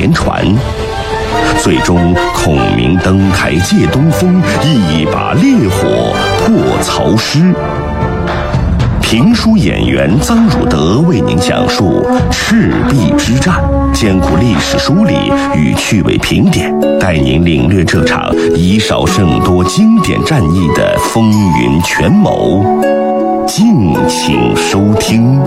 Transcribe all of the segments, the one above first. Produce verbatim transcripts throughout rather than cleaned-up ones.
连传。最终，孔明登台借东风，一把烈火破曹师。评书演员臧汝德为您讲述赤壁之战，兼顾历史梳理与趣味评点，带您领略这场以少胜多经典战役的风云权谋。敬请收听。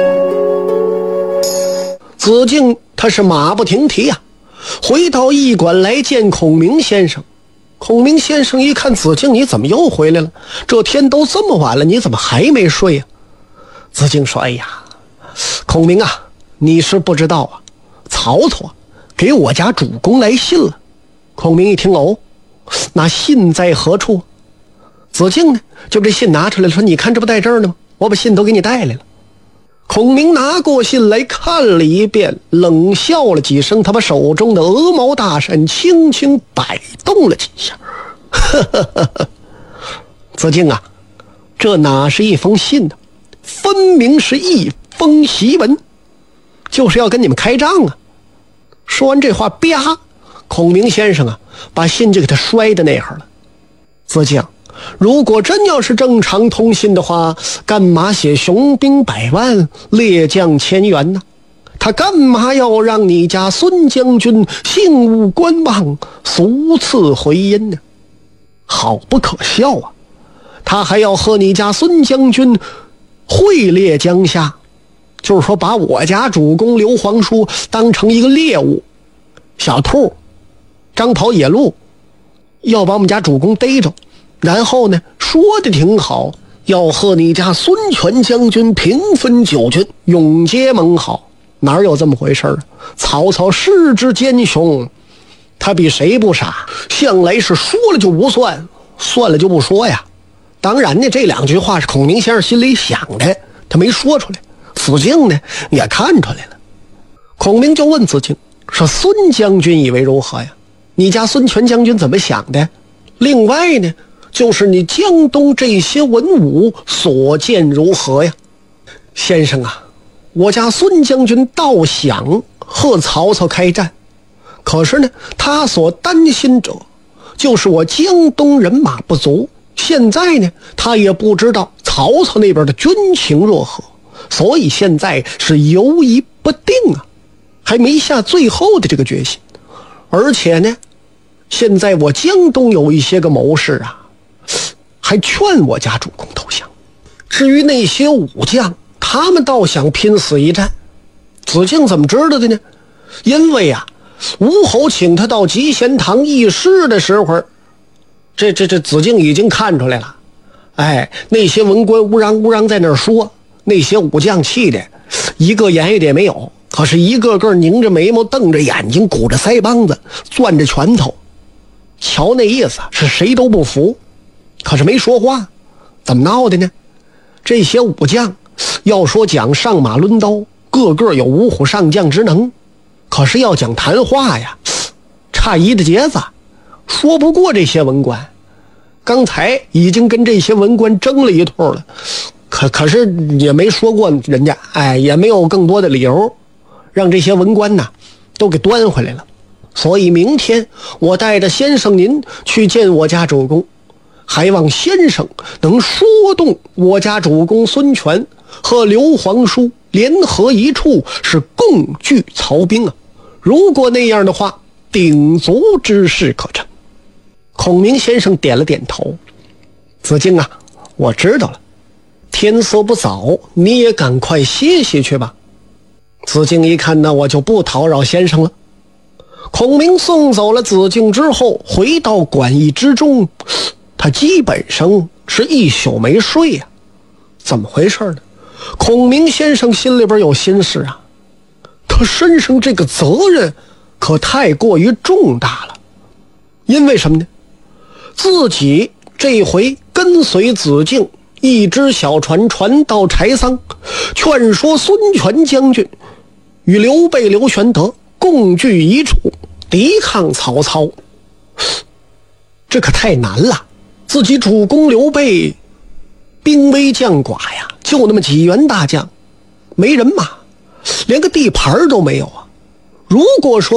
子敬他是马不停蹄呀、啊，回到驿馆来见孔明先生。孔明先生一看子敬，你怎么又回来了？这天都这么晚了，你怎么还没睡呀、啊？子敬说：“哎呀，孔明啊，你是不知道啊，曹操给我家主公来信了。”孔明一听，哦，那信在何处？子敬呢，就把这信拿出来说：“你看这不在这儿呢吗？我把信都给你带来了。”孔明拿过信来看了一遍，冷笑了几声，他把手中的鹅毛大扇轻轻摆动了几下。呵呵呵呵，子敬啊，这哪是一封信呢？分明是一封檄文，就是要跟你们开仗啊！说完这话，啪，孔明先生啊，把信就给他摔在那儿了。子敬，如果真要是正常通信的话，干嘛写雄兵百万，烈将千员呢？他干嘛要让你家孙将军幸勿观望，俗赐回音呢？好不可笑啊！他还要和你家孙将军会猎江夏，就是说把我家主公刘皇叔当成一个猎物，小兔张跑野鹿，要把我们家主公逮着，然后呢说的挺好，要和你家孙权将军平分九军，永结盟好。哪有这么回事啊？曹操世之奸雄，他比谁不傻，向来是说了就不算，算了就不说呀。当然呢，这两句话是孔明先生心里想的，他没说出来。子敬呢也看出来了。孔明就问子敬说：“孙将军以为如何呀？你家孙权将军怎么想的？另外呢，就是你江东这些文武所见如何呀？”先生啊，我家孙将军倒想和曹操开战，可是呢，他所担心者就是我江东人马不足。现在呢，他也不知道曹操那边的军情若何，所以现在是犹疑不定啊，还没下最后的这个决心。而且呢，现在我江东有一些个谋士啊，还劝我家主公投降。至于那些武将，他们倒想拼死一战。子敬怎么知道的呢？因为啊，吴侯请他到集贤堂议事的时候，这这这子敬已经看出来了。哎，那些文官乌嚷乌嚷在那儿说，那些武将气的一个言语也没有，可是一个个拧着眉毛，瞪着眼睛，鼓着腮帮子，攥着拳头，瞧那意思是谁都不服，可是没说话。怎么闹的呢？这些武将要说讲上马抡刀，个个有五虎上将之能，可是要讲谈话呀，差一的节子，说不过这些文官。刚才已经跟这些文官争了一通了，可可是也没说过人家，哎，也没有更多的理由让这些文官呐都给端回来了。所以明天我带着先生您去见我家主公，还望先生能说动我家主公孙权和刘皇叔联合一处，是共拒曹兵啊。如果那样的话，鼎足之事可成。孔明先生点了点头。子敬啊，我知道了，天色不早，你也赶快歇歇去吧。子敬一看，那我就不讨扰先生了。孔明送走了子敬之后，回到馆驿之中，他基本上是一宿没睡呀、啊。怎么回事呢？孔明先生心里边有心事啊，他身上这个责任可太过于重大了。因为什么呢？自己这回跟随子敬一只小船船到柴桑，劝说孙权将军与刘备刘玄德共聚一处，抵抗曹操。这可太难了，自己主公刘备兵微将寡呀，就那么几员大将，没人马，连个地盘都没有啊。如果说